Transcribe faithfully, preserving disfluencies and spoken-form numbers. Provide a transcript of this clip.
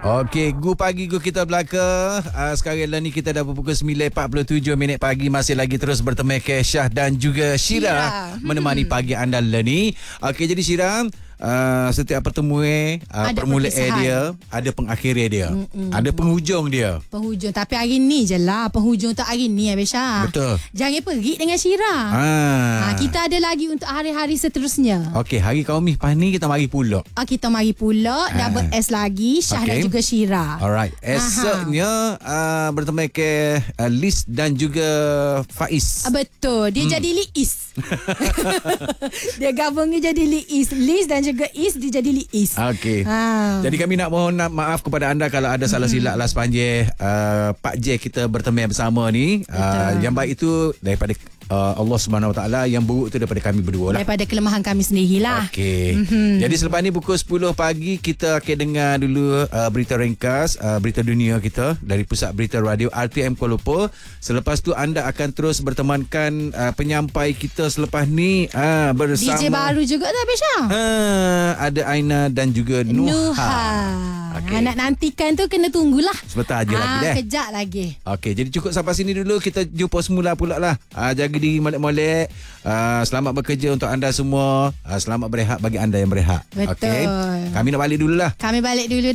Okey, gu pagi gu kita belaka. Uh, sekarang lah ni kita dah pukul sembilan empat puluh tujuh minit pagi. Masih lagi terus bertemu Kesyah dan juga Syira, Syira. menemani hmm. pagi anda lah ni. Okey, jadi Syira, Uh, setiap pertemuan uh, permulaan dia ada pengakhiran dia. Mm-mm. Ada penghujung dia. Penghujung. Tapi hari ni je lah penghujung untuk hari ni ya Besha. Betul. Jangan pergi dengan Syira. Ha. Ha, kita ada lagi untuk hari-hari seterusnya. Okey, hari Qaumih lepas ni kita mari pula. Ah, kita mari pula ha. Double S lagi Syah okay. dan juga Syira. Alright. Esoknya uh, bertemu ke uh, Liz dan juga Faiz. Ah, betul. Dia hmm. jadi Liz. Dia gabungnya jadi Liz. Liz dan juga Is dia jadi Liz. Okey. Ha. Jadi kami nak mohon maaf kepada anda kalau ada salah silap lah sepanjang uh, Pak J kita bertemu bersama ni. Uh, yang baik itu daripada Uh, Allah Subhanahu Wa Taala, yang buruk itu daripada kami berdua lah. Daripada kelemahan kami sendirilah. Okey. Mm-hmm. Jadi selepas ni pukul sepuluh pagi kita akan dengar dulu uh, berita ringkas, uh, berita dunia kita dari Pusat Berita Radio R T M Kuala Lumpur. Selepas tu anda akan terus bertemankan uh, penyampai kita selepas ni uh, bersama D J baru juga tak Besha? Uh, ada Aina dan juga Nuha. Nuha. Okay. Nak nantikan tu kena tunggulah. Sebentar aja ha, lagi deh. Kejap lagi. Okey, jadi cukup sampai sini dulu. Kita jumpa semula pula lah. Uh, jaga diri molek-molek. Uh, selamat bekerja untuk anda semua. Uh, selamat berehat bagi anda yang berehat. Betul. Okay. Kami nak balik dulu lah. Kami balik dulu.